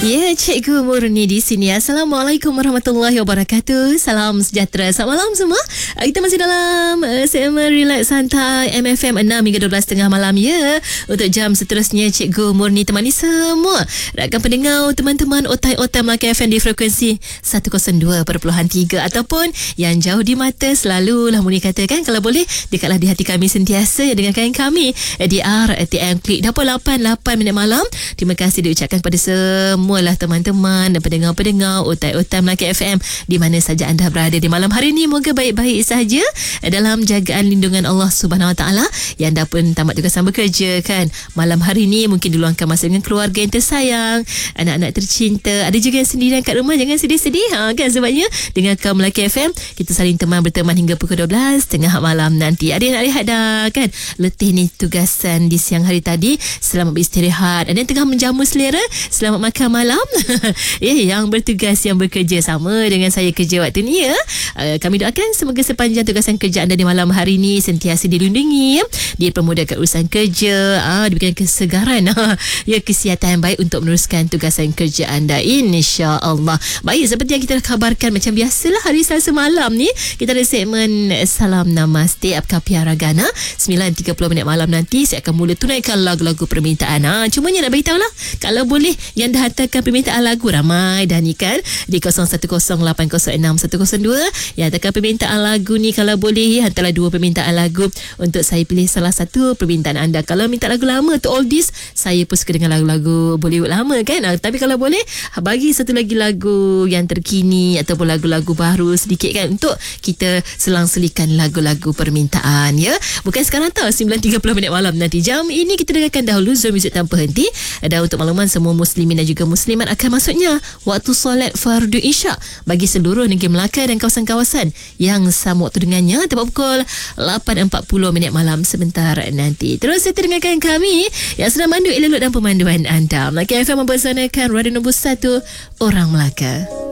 Ya, Cikgu Murni di sini. Assalamualaikum warahmatullahi wabarakatuh. Salam sejahtera. Selamat malam semua. Kita masih dalam segmen Relax Santai MFM 6 hingga 12.30 malam ya. Untuk jam seterusnya Cikgu Murni temani semua rakan pendengar, teman-teman otai-otai Melaka FM di frekuensi 102.3 ataupun yang jauh di mata. Selalulah Murni katakan, kalau boleh dekatlah di hati kami sentiasa ya, dengarkan kami di RTM Klik 88 minit malam. Terima kasih diucapkan kepada semualah teman-teman dan pendengar-pendengar otai-otai Melaka FM di mana saja anda berada di malam hari ini. Moga baik-baik saja dalam jagaan lindungan Allah Subhanahu Wa Taala. Yang dah pun tamat tugasan bekerja kan, malam hari ini mungkin diluangkan masa dengan keluarga yang tersayang, anak-anak tercinta. Ada juga yang sendirian kat rumah, jangan sedih-sedih kan, sebabnya dengarkan Melaka FM kita saling teman berteman hingga pukul 12 tengah malam nanti. Ada yang nak rehat dah kan, letih ni tugasan di siang hari tadi, selamat beristirahat. Ada yang tengah menjamu selera, selamat makan malam. Yang bertugas, yang bekerja sama dengan saya kerja waktu ni ya. Kami doakan semoga sepanjang tugasan kerja anda di malam hari ni sentiasa dilindungi ya, dipermudahkan urusan kerja, diberikan kesegaran ya, kesihatan yang baik untuk meneruskan tugasan kerja anda, insya-Allah. Baik, seperti yang kita kabarkan macam biasalah hari Selasa malam ni kita ada segmen Salam Namaste Apkah Piaragana. 9.30 minit malam nanti saya akan mula tunaikan lagu-lagu permintaan. Cumanya nak beritahu lah, kalau boleh yang dah hantarkan permintaan lagu, ramai dah ni kan, di 0108061102 yang hantarkan permintaan lagu ni, kalau boleh hantarlah 2 permintaan lagu untuk saya pilih salah satu permintaan anda. Kalau minta lagu lama tu oldies, saya pun suka dengan lagu-lagu Bollywood lama kan, tapi kalau boleh bagi satu lagi lagu yang terkini ataupun lagu-lagu baru sedikit kan, untuk kita selang-selikan lagu-lagu permintaan ya. Bukan sekarang tau, 9.30 minit malam nanti. Jam ini kita dengarkan dahulu Zone Music tanpa henti. Dan untuk makluman semua muslimin dan juga muslimat, akan masuknya waktu solat fardu isyak bagi seluruh negeri Melaka dan kawasan-kawasan yang sama waktu dengannya, tepat pukul 8.40 minit malam sebentar nanti. Terus saya dengarkan kami yang sedang mandu elok dan pemanduan anda. Melaka FM mempersanakan radio nombor 1 orang Melaka.